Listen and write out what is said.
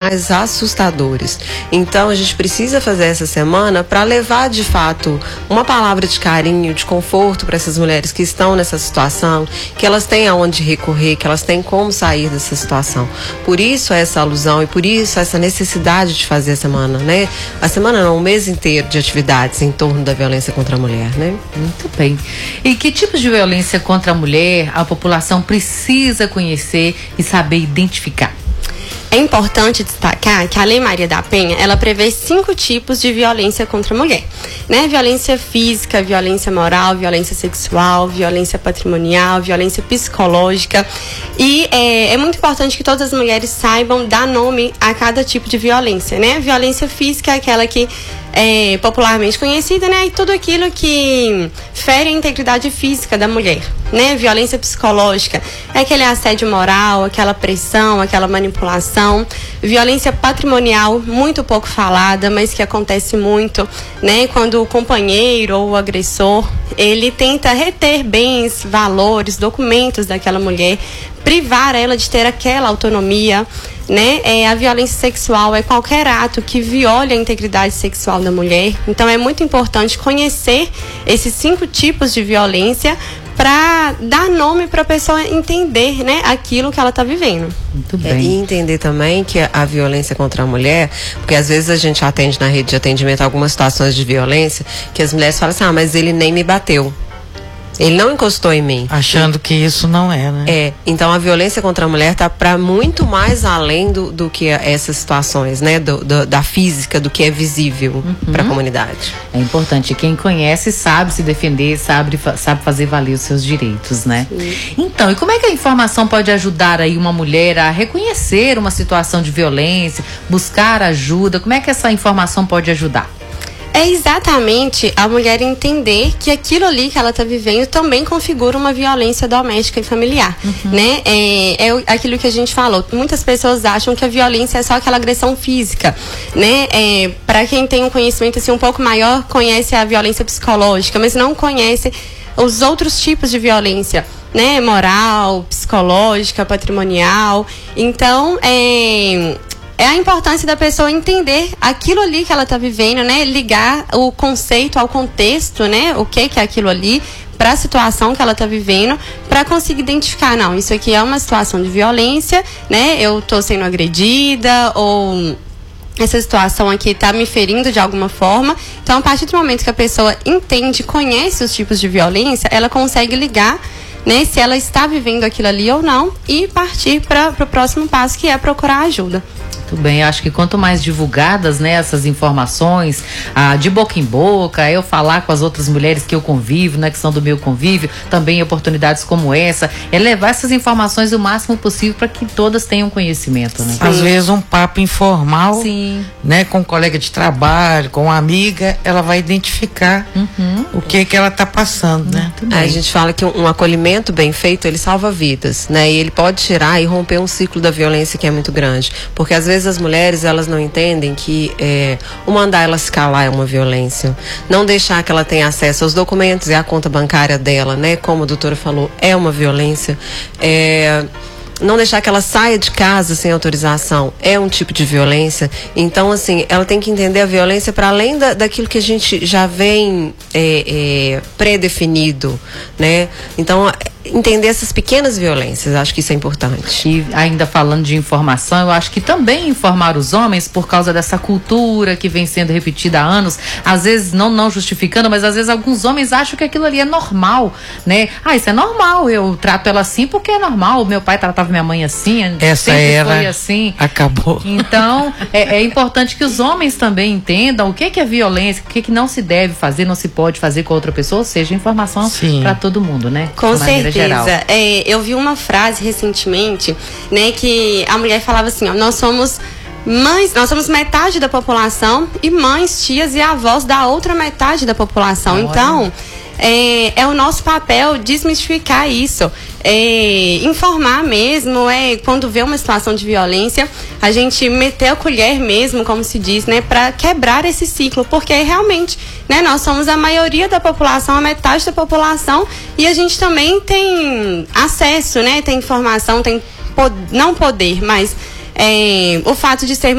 mais assustadores. Então a gente precisa fazer essa semana para levar de fato uma palavra de carinho, de conforto para essas mulheres que estão nessa situação, que elas têm aonde recorrer, que elas têm como sair dessa situação. Por isso essa alusão e por isso essa necessidade de fazer a semana, né? A semana não, o mês inteiro de atividades em torno da violência contra a mulher, né? Muito bem. E que tipos de violência contra a mulher a população precisa conhecer e saber identificar? É importante destacar que a Lei Maria da Penha, ela prevê 5 tipos de violência contra a mulher, né? Violência física, violência moral, violência sexual, violência patrimonial, violência psicológica. E é muito importante que todas as mulheres saibam dar nome a cada tipo de violência, né? Violência física é aquela que é popularmente conhecida, né? E tudo aquilo que fere a integridade física da mulher, né? Violência psicológica é aquele assédio moral, aquela pressão, aquela manipulação. Violência patrimonial, muito pouco falada, mas que acontece muito, né? Quando o companheiro ou o agressor, ele tenta reter bens, valores, documentos daquela mulher, privar ela de ter aquela autonomia, né? A violência sexual é qualquer ato que viole a integridade sexual da mulher. Então é muito importante conhecer esses 5 tipos de violência para dar nome para a pessoa entender, né, aquilo que ela está vivendo. Muito bem. E entender também que a violência contra a mulher, porque às vezes a gente atende na rede de atendimento algumas situações de violência que as mulheres falam assim, mas ele nem me bateu. Ele não encostou em mim. Achando que isso não é, né? Então a violência contra a mulher está para muito mais além do que essas situações, né? Da física, do que é visível para a comunidade. É importante. Quem conhece sabe se defender, sabe fazer valer os seus direitos, né? Sim. Então, e como é que a informação pode ajudar aí uma mulher a reconhecer uma situação de violência, buscar ajuda? Como é que essa informação pode ajudar? É exatamente a mulher entender que aquilo ali que ela está vivendo também configura uma violência doméstica e familiar, né? É aquilo que a gente falou. Muitas pessoas acham que a violência é só aquela agressão física, né? Para quem tem um conhecimento assim um pouco maior, conhece a violência psicológica, mas não conhece os outros tipos de violência, né? Moral, psicológica, patrimonial. Então, é a importância da pessoa entender aquilo ali que ela está vivendo, né? Ligar o conceito ao contexto, né? O que é aquilo ali para a situação que ela está vivendo, para conseguir identificar, não, isso aqui é uma situação de violência, né? Eu estou sendo agredida ou essa situação aqui está me ferindo de alguma forma. Então, a partir do momento que a pessoa entende, conhece os tipos de violência, ela consegue ligar, né, se ela está vivendo aquilo ali ou não e partir para o próximo passo, que é procurar ajuda. Muito bem, acho que quanto mais divulgadas, né, essas informações, de boca em boca, eu falar com as outras mulheres que eu convivo, né, que são do meu convívio, também oportunidades como essa, é levar essas informações o máximo possível para que todas tenham conhecimento, né? Às vezes um papo informal, sim, né, com um colega de trabalho, com uma amiga, ela vai identificar o que ela está passando, né? A gente fala que um acolhimento bem feito, ele salva vidas, né? E ele pode tirar e romper um ciclo da violência que é muito grande, porque às vezes as mulheres, elas não entendem que o mandar ela se calar é uma violência, não deixar que ela tenha acesso aos documentos e à conta bancária dela, né, como a doutora falou, é uma violência, não deixar que ela saia de casa sem autorização é um tipo de violência. Então, assim, ela tem que entender a violência para além daquilo que a gente já vem pré-definido, né? Então, entender essas pequenas violências, acho que isso é importante. E ainda falando de informação, eu acho que também informar os homens, por causa dessa cultura que vem sendo repetida há anos, às vezes não justificando, mas às vezes alguns homens acham que aquilo ali é normal, né? Isso é normal, eu trato ela assim porque é normal, meu pai tratava minha mãe assim, essa sempre era foi assim. Acabou. Então, é importante que os homens também entendam o que é violência, o que não se deve fazer, não se pode fazer com outra pessoa, ou seja, informação para todo mundo, né? Com certeza. Eu vi uma frase recentemente, né, que a mulher falava assim, ó, nós somos metade da população e mães, tias e avós da outra metade da população. Olha. Então, é o nosso papel desmistificar isso, informar mesmo, quando vê uma situação de violência, a gente meter a colher mesmo, como se diz, né, para quebrar esse ciclo, porque realmente, né, nós somos a maioria da população, a metade da população, e a gente também tem acesso, né, tem informação, tem não poder, mas o fato de ser